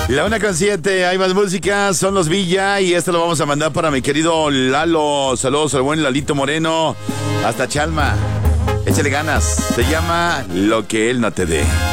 La 1:07, hay más música, son los Villa y esto lo vamos a mandar para mi querido Lalo. Saludos al buen Lalito Moreno, hasta Chalma. Échale ganas, se llama Lo que él no te dé.